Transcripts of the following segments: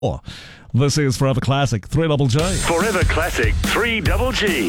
This is Forever Classic 3GG. Forever Classic 3GG.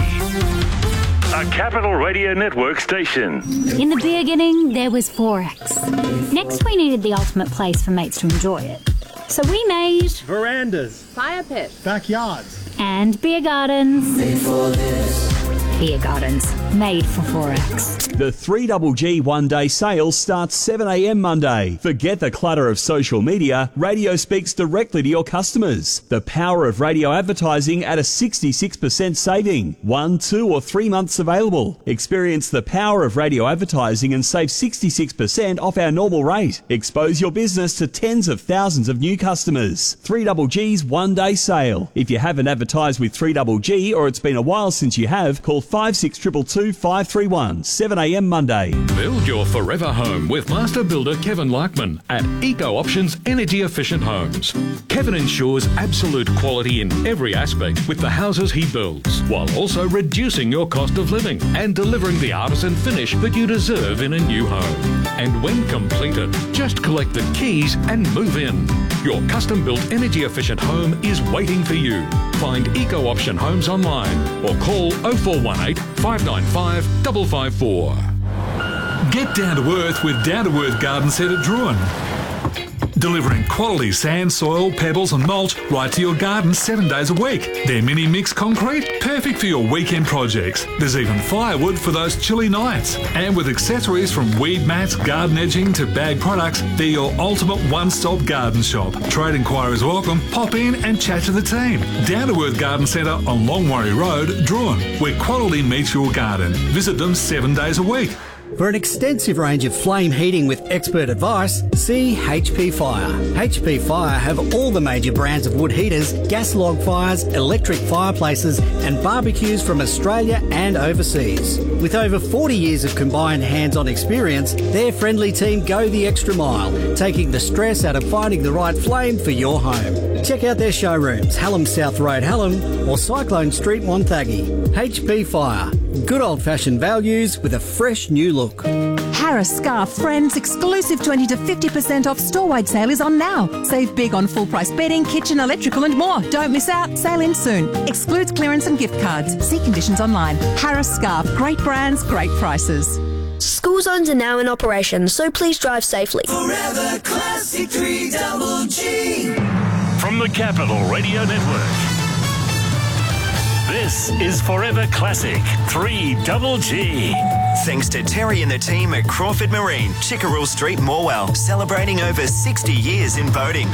A Capital Radio Network station. In the beginning, there was Forex. Next, we needed the ultimate place for mates to enjoy it. So we made verandas, fire pits, backyards, and beer gardens. Made for this. Beer gardens, made for Forex. The 3GG one-day sale starts 7 a.m. Monday. Forget the clutter of social media. Radio speaks directly to your customers. The power of radio advertising at a 66% saving. 1, 2 or 3 months available. Experience the power of radio advertising and save 66% off our normal rate. Expose your business to tens of thousands of new customers. 3GG's one-day sale. If you haven't advertised with 3GG or it's been a while since you have, call 5622 531, 7 a.m. Monday. Build your forever home with master builder Kevin Larkman at Eco Options Energy Efficient Homes. Kevin ensures absolute quality in every aspect with the houses he builds, while also reducing your cost of living and delivering the artisan finish that you deserve in a new home. And when completed, just collect the keys and move in. Your custom-built energy efficient home is waiting for you. Find Eco Option Homes online or call 0418 595 554. Get down to earth with Down to Earth Garden Centre Druin. Delivering quality sand, soil, pebbles and mulch right to your garden 7 days a week. Their mini mix concrete, perfect for your weekend projects. There's even firewood for those chilly nights. And with accessories from weed mats, garden edging to bag products, they're your ultimate one-stop garden shop. Trade inquiries welcome. Pop in and chat to the team. Down to Earth Garden Centre on Longwarry Road, Druin, where quality meets your garden. Visit them 7 days a week. For an extensive range of flame heating with expert advice, see HP Fire. HP Fire have all the major brands of wood heaters, gas log fires, electric fireplaces and barbecues from Australia and overseas. With over 40 years of combined hands-on experience, their friendly team go the extra mile, taking the stress out of finding the right flame for your home. Check out their showrooms, Hallam South Road, Hallam or Cyclone Street, Wonthaggi. HP Fire. Good old-fashioned values with a fresh new look. Harris Scarf Friends exclusive 20 to 50% off store-wide sale is on now. Save big on full-price bedding, kitchen, electrical and more. Don't miss out. Sale ends soon. Excludes clearance and gift cards. See conditions online. Harris Scarf. Great brands, great prices. School zones are now in operation, so please drive safely. Forever Classic 3GG. From the Capital Radio Network. This is Forever Classic 3GG. Thanks to Terry and the team at Crawford Marine, Chickerell Street, Morwell, celebrating over 60 years in boating.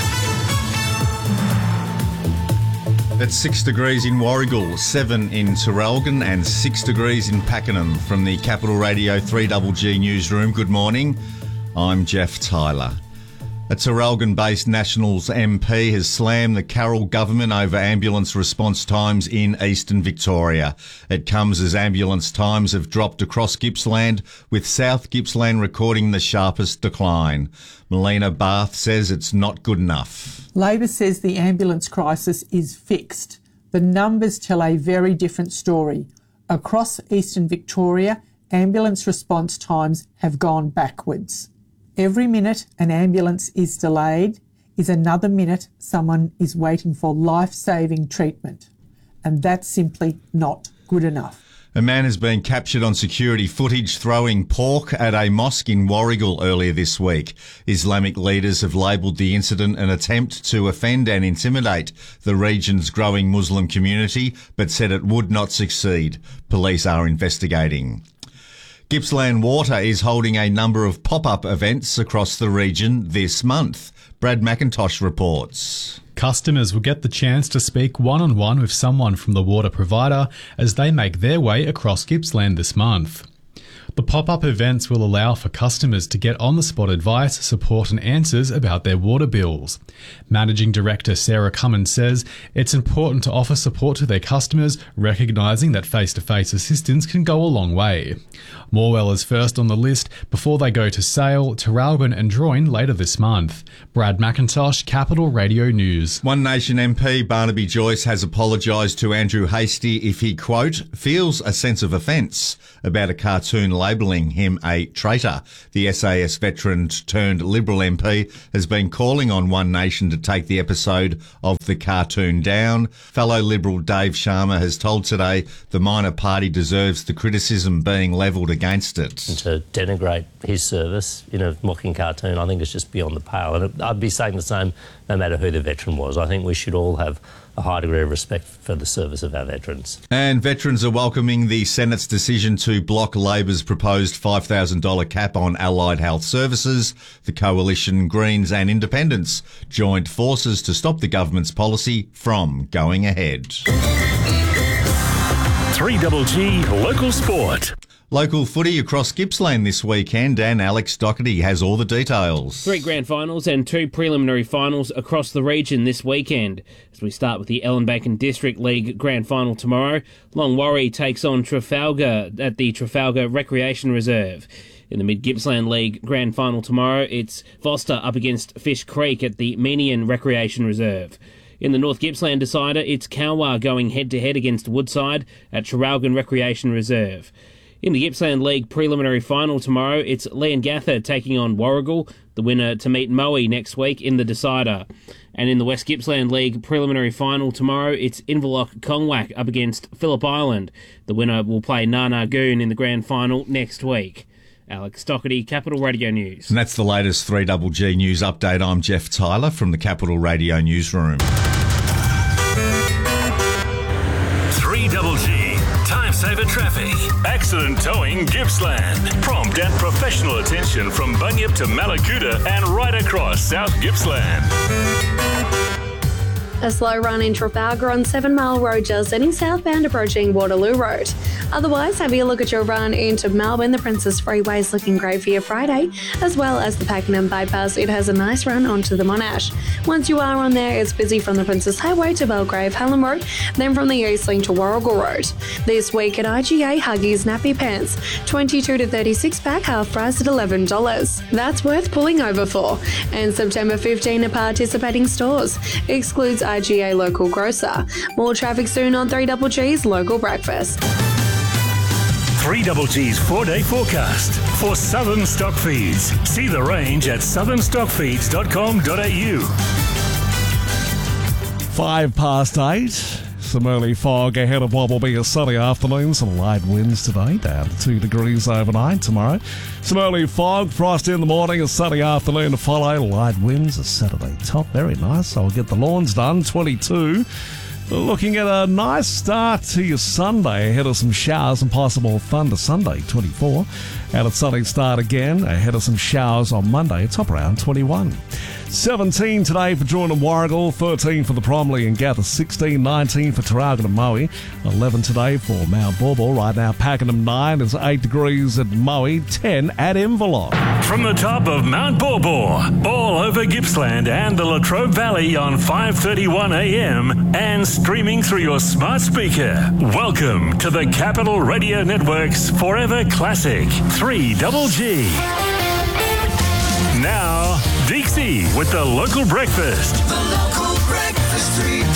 It's 6 degrees in Warragul, 7 in Terralgan and 6 degrees in Pakenham. From the Capital Radio 3GG newsroom, good morning. I'm Jeff Tyler. A Terralgan-based Nationals MP has slammed the Carroll government over ambulance response times in eastern Victoria. It comes as ambulance times have dropped across Gippsland, with South Gippsland recording the sharpest decline. Melina Barth says it's not good enough. Labor says the ambulance crisis is fixed. The numbers tell a very different story. Across eastern Victoria, ambulance response times have gone backwards. Every minute an ambulance is delayed is another minute someone is waiting for life-saving treatment. And that's simply not good enough. A man has been captured on security footage throwing pork at a mosque in Warragul earlier this week. Islamic leaders have labelled the incident an attempt to offend and intimidate the region's growing Muslim community, but said it would not succeed. Police are investigating. Gippsland Water is holding a number of pop-up events across the region this month. Brad McIntosh reports. Customers will get the chance to speak one-on-one with someone from the water provider as they make their way across Gippsland this month. The pop-up events will allow for customers to get on-the-spot advice, support and answers about their water bills. Managing Director Sarah Cummins says it's important to offer support to their customers, recognising that face-to-face assistance can go a long way. Morwell is first on the list before they go to Sale, Terralgan and Droin later this month. Brad McIntosh, Capital Radio News. One Nation MP Barnaby Joyce has apologised to Andrew Hastie if he, quote, feels a sense of offence about a cartoon labelling him a traitor. The SAS veteran turned Liberal MP has been calling on One Nation to take the episode of the cartoon down. Fellow Liberal Dave Sharma has told Today the minor party deserves the criticism being levelled against it. To denigrate his service in a mocking cartoon, I think it's just beyond the pale. And I'd be saying the same no matter who the veteran was. I think we should all have a high degree of respect for the service of our veterans. And veterans are welcoming the Senate's decision to block Labor's proposed $5,000 cap on allied health services. The Coalition, Greens and Independents joined forces to stop the government's policy from going ahead. 3GG Local Sport. Local footy across Gippsland this weekend, and Alex Doherty has all the details. 3 grand finals and 2 preliminary finals across the region this weekend. As we start with the Ellenbacon District League grand final tomorrow, Longwarry takes on Trafalgar at the Trafalgar Recreation Reserve. In the Mid-Gippsland League grand final tomorrow, it's Foster up against Fish Creek at the Menian Recreation Reserve. In the North Gippsland decider, it's Kalwar going head-to-head against Woodside at Traralgon Recreation Reserve. In the Gippsland League preliminary final tomorrow, it's Leongatha taking on Warrigal, the winner to meet Moe next week in the decider. And in the West Gippsland League preliminary final tomorrow, it's Inverloch Kongwak up against Phillip Island. The winner will play Narnagoon in the grand final next week. Alex Doherty, Capital Radio News. And that's the latest 3GG News update. I'm Jeff Tyler from the Capital Radio Newsroom. 3GG. Time saver traffic. Accident towing Gippsland. Prompt and professional attention from Bunyip to Malakuta and right across South Gippsland. A slow run in Trafalgar on 7 Mile Road just heading southbound approaching Waterloo Road. Otherwise, have a look at your run into Melbourne. The Princess Freeway is looking great for your Friday, as well as the Pakenham Bypass. It has a nice run onto the Monash. Once you are on there, it's busy from the Princess Highway to Belgrave Hallam Road, then from the Eastlink to Warrigal Road. This week at IGA, Huggies Nappy Pants, 22 to 36 pack, half price at $11. That's worth pulling over for. And September 15 at participating stores. Excludes IGA Local Grocer. More traffic soon on 3GG's Local Breakfast. 3GG's 4-day forecast for Southern Stock Feeds. See the range at southernstockfeeds.com.au. 8:05. Some early fog ahead of what will be a sunny afternoon. Some light winds today, down to 2 degrees overnight tomorrow. Some early fog, frost in the morning, a sunny afternoon to follow. Light winds, a Saturday top. Very nice. I'll get the lawns done, 22. Looking at a nice start to your Sunday ahead of some showers and possible thunder Sunday, 24. And a sunny start again ahead of some showers on Monday, top around 21. 17 today for Jordan and Warrigal, 13 for the Bromley and Gather, 16, 19 for Traralgon and Moe, 11 today for Mount Borbor. Right now, Pakenham 9, it's 8 degrees at Moe, 10 at Inverloch. From the top of Mount Borbor, all over Gippsland and the Latrobe Valley on 5:31 a.m. and streaming through your smart speaker. Welcome to the Capital Radio Network's Forever Classic 3GG. Now, Dixie with the Local Breakfast. The Local Breakfast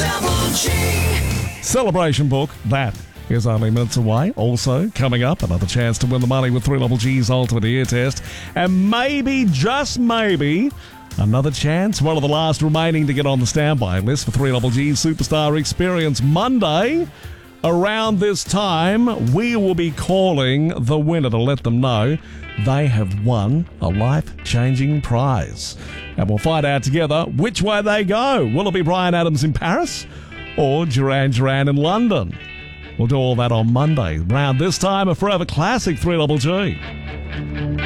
3GG. Celebration book, that is only minutes away. Also, coming up, another chance to win the money with 3GG's Ultimate Ear Test. And maybe, just maybe, another chance, one of the last remaining to get on the standby list for 3GG's Superstar Experience Monday. Around this time, we will be calling the winner to let them know they have won a life-changing prize. And we'll find out together which way they go. Will it be Brian Adams in Paris or Duran Duran in London? We'll do all that on Monday. Around this time, a Forever Classic 3GG.